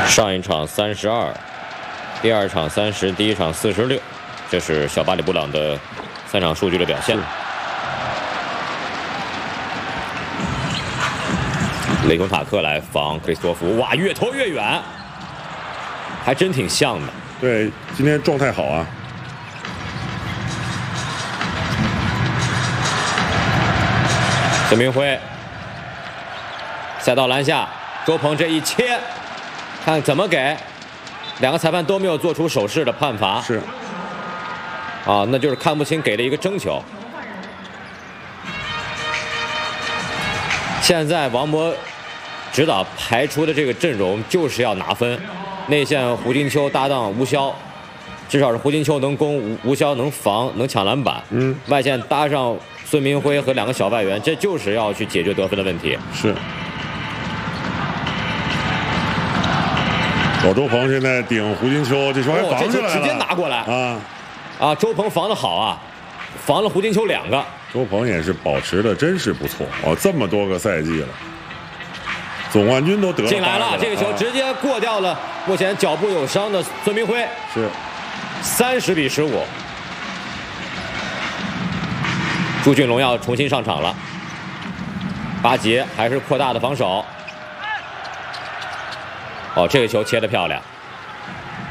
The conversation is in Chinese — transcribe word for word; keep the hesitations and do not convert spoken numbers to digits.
上一场三十二，第二场三十，第一场四十六，这是小巴里布朗的三场数据的表现。雷孔塔克来防克里斯托弗，哇，越投越远，还真挺像的。 对，今天状态好啊。 孙明辉赛道篮下，周鹏这一切，看怎么给。两个裁判都没有做出手势的判罚。 是。 啊，那就是看不清给了一个争球。现在王博指导排出的这个阵容就是要拿分，内线胡金秋搭档吴骁，至少是胡金秋能攻，吴吴骁能防，能抢篮板。 嗯。 外线搭上孙明辉和两个小外援，这就是要去解决得分的问题。 是。老周鹏现在顶胡金秋，这球还防起来了， 哦、这球直接拿过来啊啊！周鹏防得好啊，防了胡金秋两个。 周鹏也是保持的真是不错哦，这么多个赛季了，总冠军都得了。 进来了，这个球直接过掉了目前脚部有伤的孙明辉。 是。 三十比十五。朱俊龙要重新上场了，巴杰还是扩大的防守。哦，这个球切得漂亮。